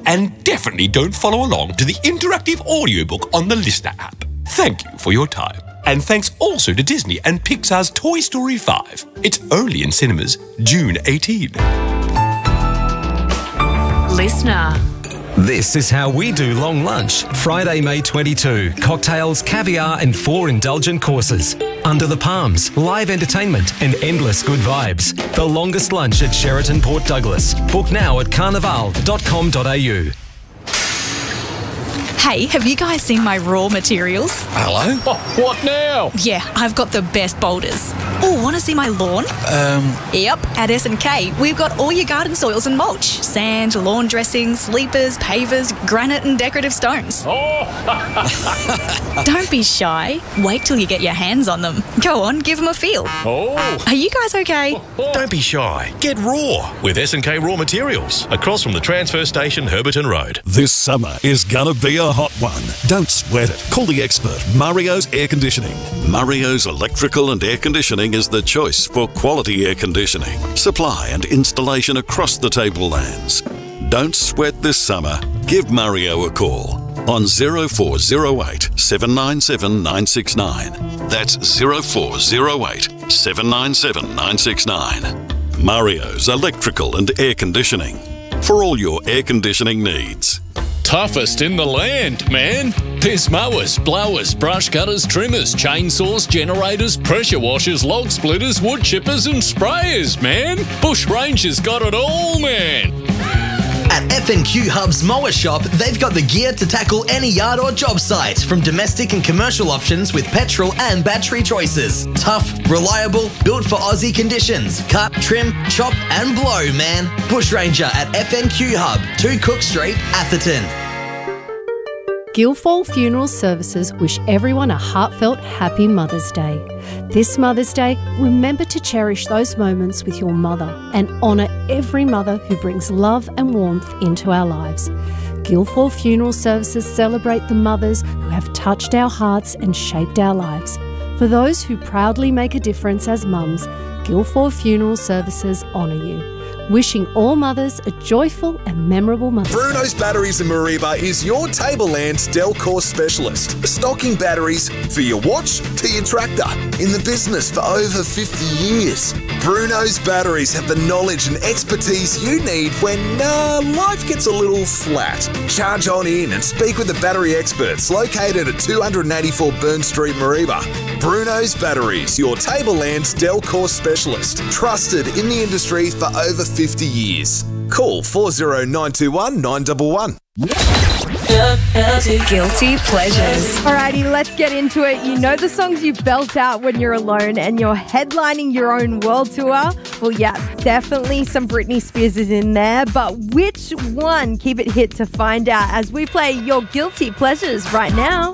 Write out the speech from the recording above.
And definitely don't follow along to the interactive audiobook on the Listener app. Thank you for your time. And thanks also to Disney and Pixar's Toy Story 5. It's only in cinemas June 18. Listener. This is how we do long lunch. Friday, May 22. Cocktails, caviar and 4 indulgent courses. Under the palms, live entertainment and endless good vibes. The longest lunch at Sheraton Port Douglas. Book now at carnival.com.au. Hey, have you guys seen my raw materials? Hello? Oh, what now? Yeah, I've got the best boulders. Oh, want to see my lawn? Yep, at S&K, we've got all your garden soils and mulch. Sand, lawn dressings, sleepers, pavers, granite and decorative stones. Oh! Don't be shy. Wait till you get your hands on them. Go on, give them a feel. Oh! Are you guys okay? Don't be shy. Get raw with S&K Raw Materials across from the transfer station, Herberton Road. This summer is gonna be a hot one. Don't sweat it. Call the expert, Mario's Air Conditioning. Mario's Electrical and Air Conditioning is the choice for quality air conditioning, supply and installation across the tablelands. Don't sweat this summer. Give Mario a call on 0408 797 969. That's 0408 797 969. Mario's Electrical and Air Conditioning. For all your air conditioning needs. Toughest in the land, man. There's mowers, blowers, brush cutters, trimmers, chainsaws, generators, pressure washers, log splitters, wood chippers and sprayers, man. Bush Ranger's got it all, man. At FNQ Hub's Mower Shop, they've got the gear to tackle any yard or job site, from domestic and commercial options with petrol and battery choices. Tough, reliable, built for Aussie conditions. Cut, trim, chop and blow, man. Bush Ranger at FNQ Hub, 2 Cook Street, Atherton. Guildford Funeral Services wish everyone a heartfelt Happy Mother's Day. This Mother's Day, remember to cherish those moments with your mother and honour every mother who brings love and warmth into our lives. Guildford Funeral Services celebrate the mothers who have touched our hearts and shaped our lives. For those who proudly make a difference as mums, Guildford Funeral Services honour you. Wishing all mothers a joyful and memorable Mother's Day. Bruno's Batteries in Mareeba is your Tablelands Delcor specialist. Stocking batteries for your watch to your tractor. In the business for over 50 years. Bruno's Batteries have the knowledge and expertise you need when life gets a little flat. Charge on in and speak with the battery experts located at 284 Burn Street, Mareeba. Bruno's Batteries, your Tablelands Delcor specialist. Trusted in the industry for over 50 years. Call 40921 911. Guilty pleasures. Alrighty, let's get into it. You know the songs you belt out when you're alone and you're headlining your own world tour? Well, yeah, definitely some Britney Spears is in there, but which one? Keep it hit to find out as we play your guilty pleasures right now.